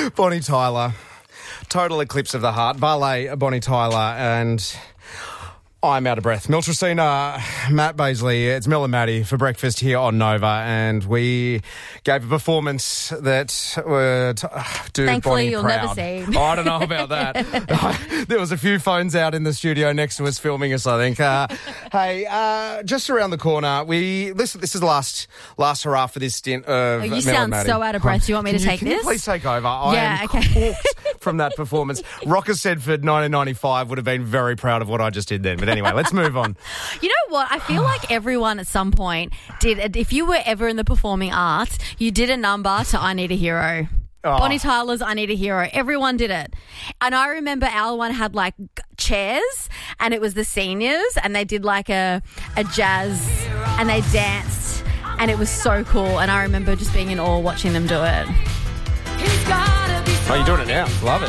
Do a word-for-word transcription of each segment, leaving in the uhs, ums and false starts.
Bonnie Tyler. Total eclipse of the heart. Valet, Bonnie Tyler, and I'm out of breath. Mel Tracina, Matt Baisley, it's Mel and Maddie for breakfast here on Nova, and we gave a performance that would do Thankfully, Bonnie you'll proud. never see. Oh, I don't know about that. There was a few phones out in the studio next to us filming us, I think. Uh, hey, uh, just around the corner, we listen. This is the last last hurrah for this stint of Oh, you Mel and sound Maddie. so out of breath. Do you want me Can to you- take can this? You please take over. I Yeah, am okay. corked from that performance. Rocker Sedford, nineteen ninety-five, would have been very proud of what I just did then. But anyway, let's move on. You know what? I feel like everyone at some point did. If you were ever in the performing arts, you did a number to I Need a Hero. Oh. Bonnie Tyler's I Need a Hero. Everyone did it. And I remember our one had like g- chairs and it was the seniors and they did like a, a jazz and they danced and it was so cool. And I remember just being in awe watching them do it. Oh, you're doing it now. Love it.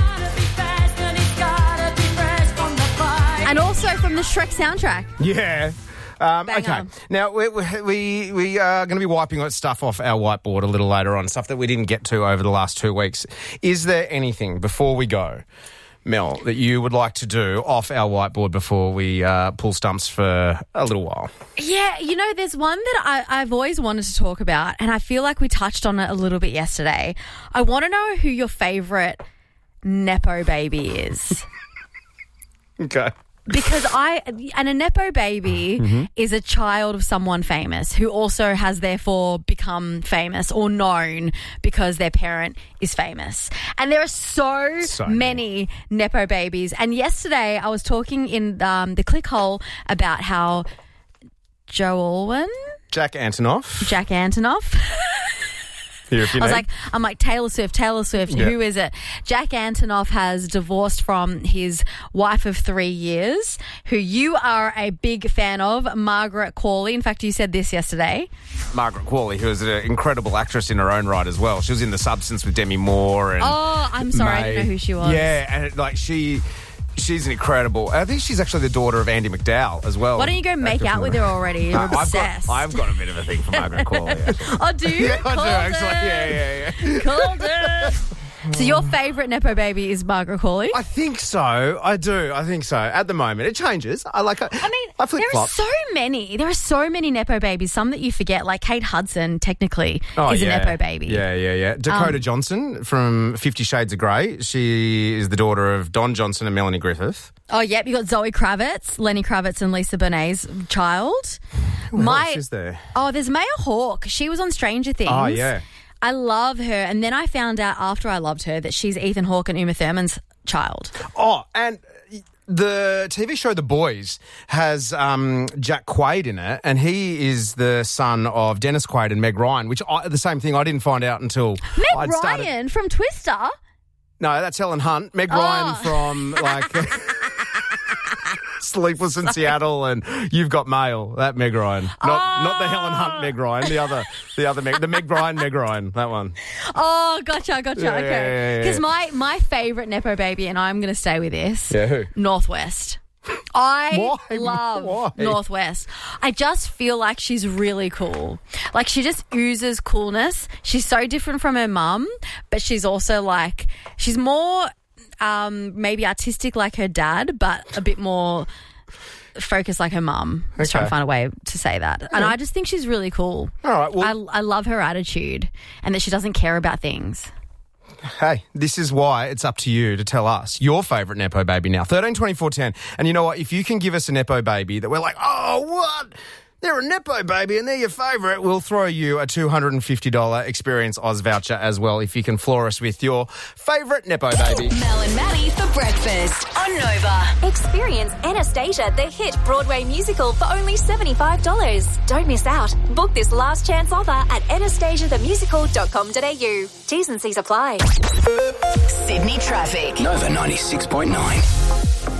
And also from the Shrek soundtrack. Yeah. Um, Bang okay. on. Now, we, we, we are going to be wiping stuff off our whiteboard a little later on, stuff that we didn't get to over the last two weeks. Is there anything, before we go, Mel, that you would like to do off our whiteboard before we uh, pull stumps for a little while? Yeah, you know, there's one that I, I've always wanted to talk about, and I feel like we touched on it a little bit yesterday. I want to know who your favourite Nepo baby is. Okay. Because I, and a Nepo baby Mm-hmm. is a child of someone famous who also has therefore become famous or known because their parent is famous. And there are so, So many Nepo babies. And yesterday I was talking in um, the Clickhole about how Joe Alwyn, Jack Antonoff. Jack Antonoff. Here if you I was need. like, I'm like, Taylor Swift, Taylor Swift, Yeah. who is it? Jack Antonoff has divorced from his wife of three years, who you are a big fan of, Margaret Qualley. In fact, you said this yesterday. Margaret Qualley, who is an incredible actress in her own right as well. She was in The Substance with Demi Moore. And Oh, I'm sorry, I May. didn't know who she was. Yeah, and it, like she... She's an incredible... I think she's actually the daughter of Andy McDowell as well. Why don't you go make out with her already? You're Uh, I've got, obsessed. I've got a bit of a thing for Margaret Qualley, actually. Oh, do you? Yeah, I do, Called actually. it. Yeah, yeah, yeah. Called it. So your favourite Nepo baby is Margaret Qualley? I think so. I do. I think so. At the moment. It changes. I like... I, I mean, I there flip-flop. are so many. There are so many Nepo babies. Some that you forget, like Kate Hudson, technically, Oh, is yeah. a Nepo baby. Yeah, yeah, yeah. Dakota Um, Johnson from Fifty Shades of Grey. She is the daughter of Don Johnson and Melanie Griffith. Oh, yep. You got Zoe Kravitz, Lenny Kravitz, and Lisa Bonet's child. Who else is there? Oh, there's Maya Hawke. She was on Stranger Things. Oh, yeah. I love her. And then I found out after I loved her that she's Ethan Hawke and Uma Thurman's child. Oh, and the T V show The Boys has um, Jack Quaid in it, and he is the son of Dennis Quaid and Meg Ryan, which I, the same thing I didn't find out until Meg I'd Ryan started. from Twister. No, that's Helen Hunt. Meg Oh. Ryan from like Sleepless in Seattle and You've Got Mail. That Meg Ryan, not Oh. not the Helen Hunt Meg Ryan, the other the other Meg, the Meg Ryan Meg Ryan, that one. Oh, gotcha, gotcha. Yeah, yeah, okay. yeah, yeah, Because yeah. my, my favourite Nepo baby, and I'm going to stay with this. Yeah, who? Northwest. I Why? love Why? Northwest. I just feel like she's really cool. Like she just oozes coolness. She's so different from her mum, but she's also like, she's more um, maybe artistic like her dad, but a bit more focused like her mum. I was trying to Okay. find a way to say that. And I just think she's really cool. All right, well- I, I love her attitude and that she doesn't care about things. Hey, this is why it's up to you to tell us your favourite Nepo baby now. thirteen twenty-four ten. And you know what? If you can give us a Nepo baby that we're like, oh, what? They're a Nepo baby and they're your favourite, we'll throw you a two hundred fifty dollars Experience Oz voucher as well if you can floor us with your favourite Nepo baby. Mel and Maddie for breakfast on Nova. Experience Anastasia, the hit Broadway musical, for only seventy-five dollars. Don't miss out. Book this last chance offer at anastasia the musical dot com dot a u. T's and C's apply. Sydney traffic. Nova ninety-six point nine.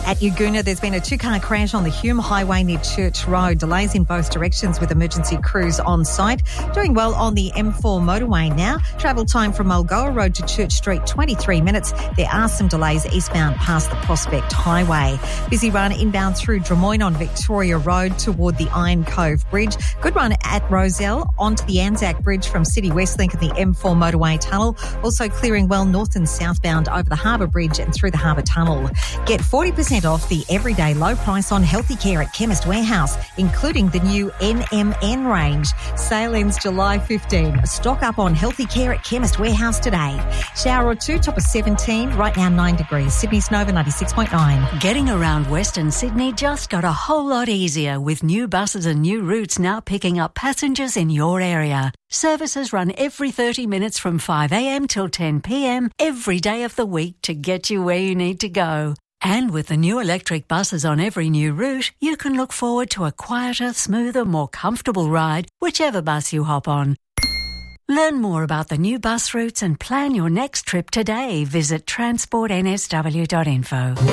At Yaguna, there's been a two-car crash on the Hume Highway near Church Road. Delays in both directions with emergency crews on site. Doing well on the M four motorway now. Travel time from Mulgoa Road to Church Street, twenty-three minutes. There are some delays eastbound past the Prospect Highway. Busy run inbound through Drummoyne on Victoria Road toward the Iron Cove Bridge. Good run at Roselle onto the Anzac Bridge from City Westlink and the M four motorway tunnel. Also clearing well north and southbound over the Harbour Bridge and through the Harbour Tunnel. Get forty percent off the everyday low price on healthy care at Chemist Warehouse, including the new N M N range. Sale ends July fifteenth. Stock up on healthy care at Chemist Warehouse today. Shower or two, top of seventeen, right now nine degrees. Sydney's Nova ninety-six point nine. Getting around Western Sydney just got a whole lot easier with new buses and new routes now picking up passengers in your area. Services run every thirty minutes from five a.m. till ten p.m. every day of the week to get you where you need to go. And with the new electric buses on every new route, you can look forward to a quieter, smoother, more comfortable ride, whichever bus you hop on. Learn more about the new bus routes and plan your next trip today. Visit transport n s w dot info.